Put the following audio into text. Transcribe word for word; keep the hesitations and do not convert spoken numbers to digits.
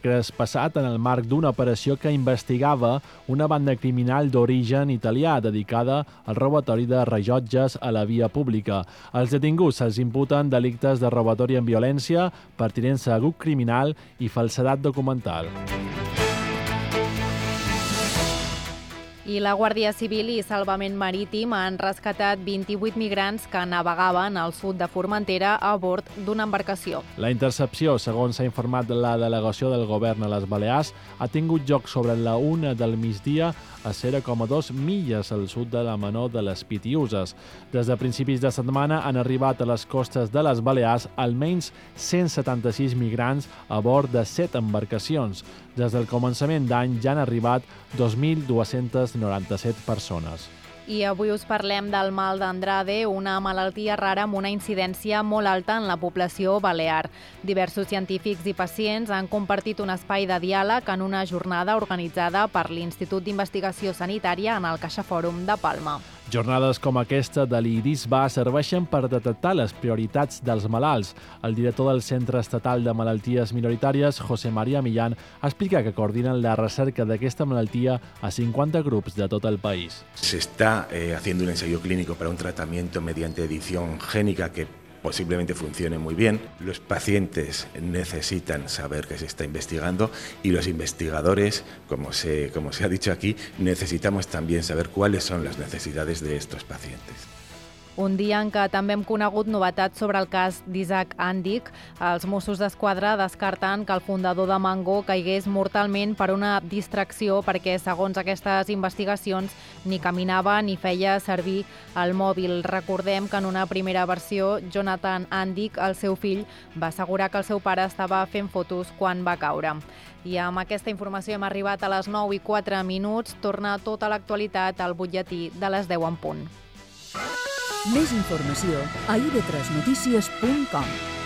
traspassat en el marc d'una operació que investigava una banda criminal d'origen italià dedicada al robatori de rellotges a la via pública. Els detinguts se'ls imputen delictes de robatori amb violència, pertinença a grup criminal i falsedat documental. I la Guàrdia Civil i Salvament Marítim han rescatat vint-i-vuit migrants que navegaven al sud de Formentera a bord d'una embarcació. La intercepció, segons s'ha informat la delegació del govern a les Balears, ha tingut lloc sobre la una del migdia a zero coma dos milles al sud de la menor de les Pitiüses. Des de principis de setmana han arribat a les costes de les Balears almenys cent setanta-sis migrants a bord de set embarcacions. Des del començament d'any ja han arribat dos mil dues-centes noranta-set persones. I avui us parlem del mal d'Andrade, una malaltia rara amb una incidència molt alta en la població balear. Diversos científics i pacients han compartit un espai de diàleg en una jornada organitzada per l'Institut d'Investigació Sanitària en el CaixaFòrum de Palma. Jornades com aquesta de l'IDISBA serveixen per detectar les prioritats dels malalts. El director del Centre Estatal de Malalties Minoritàries, José María Millán, explica que coordinen la recerca d'aquesta malaltia a cinquanta grups de tot el país. Se está eh, haciendo un ensayo clínico para un tratamiento mediante edición génica que posiblemente funcione muy bien. Los pacientes necesitan saber que se está investigando y los investigadores, como se, como se ha dicho aquí, necesitamos también saber cuáles son las necesidades de estos pacientes. Un dia en què també hem conegut novetats sobre el cas d'Isaac Andic. Els Mossos d'Esquadra descarten que el fundador de Mango caigués mortalment per una distracció perquè, segons aquestes investigacions, ni caminava ni feia servir el mòbil. Recordem que en una primera versió, Jonathan Andic, el seu fill, va assegurar que el seu pare estava fent fotos quan va caure. I amb aquesta informació hem arribat a les nou i quatre minuts. Torna tota l'actualitat al butlletí de les deu en punt. Més informació a i ve tres notícies punt com.